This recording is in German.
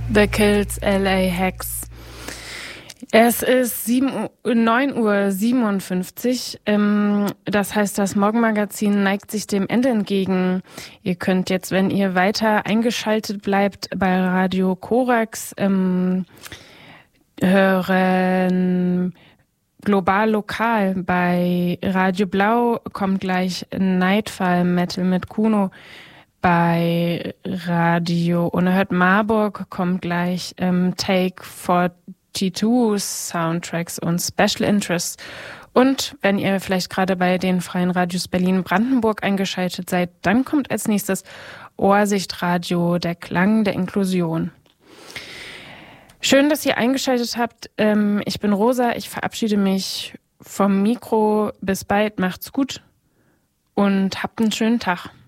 The Kills LA Hex. Es ist 9:57 Uhr. Das heißt, das Morgenmagazin neigt sich dem Ende entgegen. Ihr könnt jetzt, wenn ihr weiter eingeschaltet bleibt, bei Radio Korax hören Global Lokal. Bei Radio Blau kommt gleich Nightfall Metal mit Kuno. Bei Radio Unerhört Marburg kommt gleich Take 42 Soundtracks und Special Interests. Und wenn ihr vielleicht gerade bei den Freien Radios Berlin-Brandenburg eingeschaltet seid, dann kommt als nächstes Ohrsichtradio, der Klang der Inklusion. Schön, dass ihr eingeschaltet habt. Ich bin Rosa, ich verabschiede mich vom Mikro. Bis bald, macht's gut und habt einen schönen Tag.